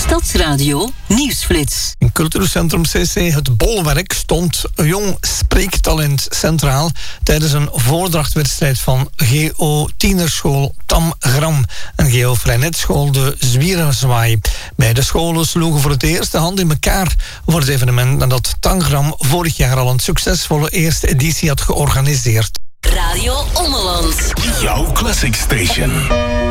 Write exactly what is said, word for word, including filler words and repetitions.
Stadsradio Nieuwsflits. In cultuurcentrum C C Het Bolwerk stond jong spreektalent centraal tijdens een voordrachtwedstrijd van G O Tienerschool Tam Gram en G O Vrijnetschool de Zwiererzwaai. Beide scholen sloegen voor het eerst de hand in elkaar voor het evenement nadat Tangram vorig jaar al een succesvolle eerste editie had georganiseerd. Radio Ommeland. Jouw Classic Station.